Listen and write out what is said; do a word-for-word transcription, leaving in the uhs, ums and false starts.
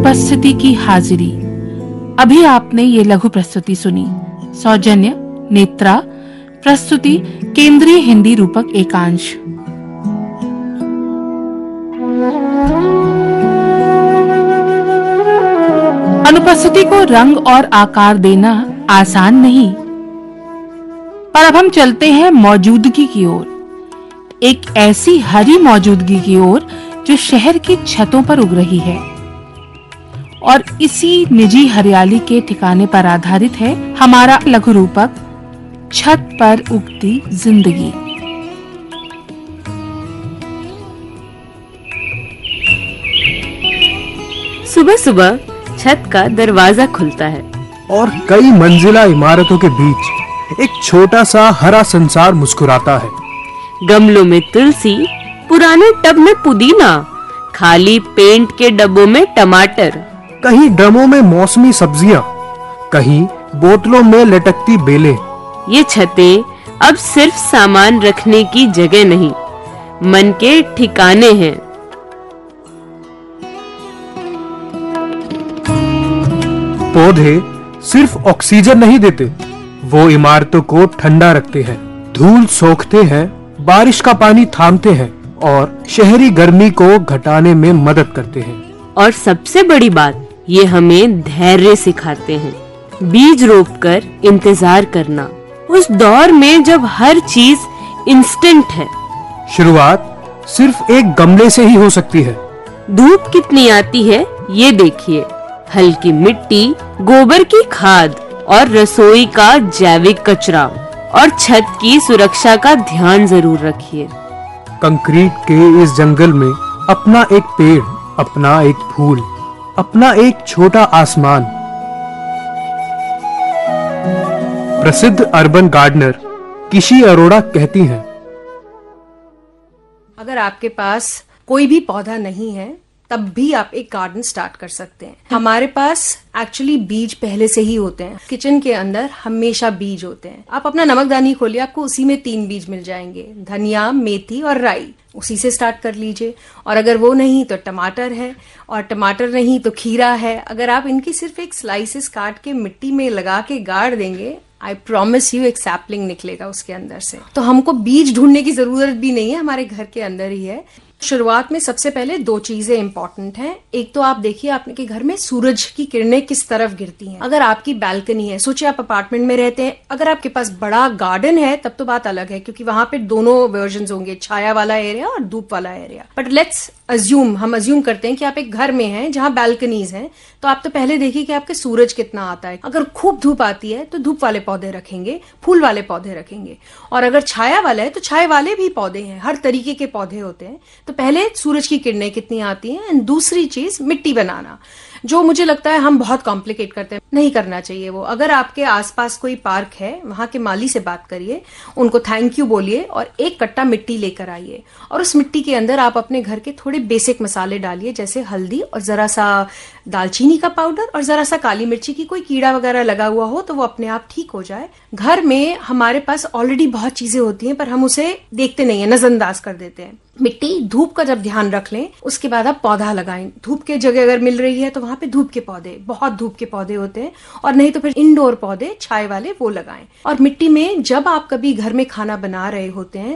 अनुपस्थिति की हाजिरी। अभी आपने ये लघु प्रस्तुति सुनी। सौजन्य नेत्रा। प्रस्तुति केंद्रीय हिंदी रूपक एकांश। अनुपस्थिति को रंग और आकार देना आसान नहीं, पर अब हम चलते हैं मौजूदगी की ओर, एक ऐसी हरी मौजूदगी की ओर जो शहर की छतों पर उग रही है। और इसी निजी हरियाली के ठिकाने पर आधारित है हमारा लघु रूपक छत पर उगती जिंदगी। सुबह सुबह छत का दरवाजा खुलता है और कई मंजिला इमारतों के बीच एक छोटा सा हरा संसार मुस्कुराता है। गमलों में तुलसी, पुराने टब में पुदीना, खाली पेंट के डब्बों में टमाटर, कहीं ड्रमों में मौसमी सब्जियां, कहीं बोतलों में लटकती बेलें। ये छतें अब सिर्फ सामान रखने की जगह नहीं, मन के ठिकाने हैं। पौधे सिर्फ ऑक्सीजन नहीं देते, वो इमारतों को ठंडा रखते हैं, धूल सोखते हैं, बारिश का पानी थामते हैं और शहरी गर्मी को घटाने में मदद करते हैं। और सबसे बड़ी बात, ये हमें धैर्य सिखाते हैं। बीज रोपकर इंतजार करना, उस दौर में जब हर चीज इंस्टेंट है। शुरुआत सिर्फ एक गमले से ही हो सकती है। धूप कितनी आती है ये देखिए, हल्की मिट्टी, गोबर की खाद और रसोई का जैविक कचरा, और छत की सुरक्षा का ध्यान जरूर रखिए। कंक्रीट के इस जंगल में अपना एक पेड़, अपना एक फूल, अपना एक छोटा आसमान। प्रसिद्ध अर्बन गार्डनर किशी अरोड़ा कहती हैं, अगर आपके पास कोई भी पौधा नहीं है तब भी आप एक गार्डन स्टार्ट कर सकते हैं। हमारे पास एक्चुअली बीज पहले से ही होते हैं। किचन के अंदर हमेशा बीज होते हैं। आप अपना नमकदानी खोलिए, आपको उसी में तीन बीज मिल जाएंगे, धनिया, मेथी और राई। उसी से स्टार्ट कर लीजिए। और अगर वो नहीं तो टमाटर है, और टमाटर नहीं तो खीरा है। अगर आप इनकी सिर्फ एक स्लाइसेस काट के मिट्टी में लगा के गाड़ देंगे, आई प्रॉमिस यू एक सैपलिंग निकलेगा उसके अंदर से। तो हमको बीज ढूंढने की जरूरत भी नहीं है, हमारे घर के अंदर ही है। शुरुआत में सबसे पहले दो चीजें इंपॉर्टेंट हैं। एक तो आप देखिए आपके घर में सूरज की किरणें किस तरफ गिरती हैं। अगर आपकी बालकनी है, सोचिए आप अपार्टमेंट में रहते हैं, अगर आपके पास बड़ा गार्डन है तब तो बात अलग है, क्योंकि वहां पे दोनों वर्जन्स होंगे, छाया वाला एरिया और धूप वाला एरिया। बट लेट्स अज्यूम, हम अज्यूम करते हैं कि आप एक घर में हैं जहां बालकनीज हैं, तो आप तो पहले देखिए कि आपके सूरज कितना आता है। अगर खूब धूप आती है तो धूप वाले पौधे रखेंगे, फूल वाले पौधे रखेंगे। और अगर छाया वाला है तो छाया वाले भी पौधे हैं, हर तरीके के पौधे होते हैं। तो पहले सूरज की किरणें कितनी आती हैं, एंड दूसरी चीज मिट्टी बनाना, जो मुझे लगता है हम बहुत कॉम्प्लिकेट करते हैं, नहीं करना चाहिए वो। अगर आपके आसपास कोई पार्क है, वहां के माली से बात करिए, उनको थैंक यू बोलिए और एक कट्टा मिट्टी लेकर आइए, और उस मिट्टी के अंदर आप अपने घर के थोड़े बेसिक मसाले डालिए, जैसे हल्दी और जरा सा दालचीनी का पाउडर और जरा सा काली मिर्ची की, कोई कीड़ा वगैरह लगा हुआ हो तो वो अपने आप ठीक हो जाए। घर में हमारे पास ऑलरेडी बहुत चीजें होती हैं, पर हम उसे देखते नहीं है, नजरअंदाज कर देते हैं। मिट्टी, धूप का जब ध्यान रख लें, उसके बाद आप पौधा लगाएं। धूप के जगह अगर मिल रही है तो वहां पे धूप के पौधे, बहुत धूप के पौधे होते हैं, और नहीं तो फिर इंडोर पौधे छाए वाले वो लगाएं। और मिट्टी में जब आप कभी घर में खाना बना रहे होते हैं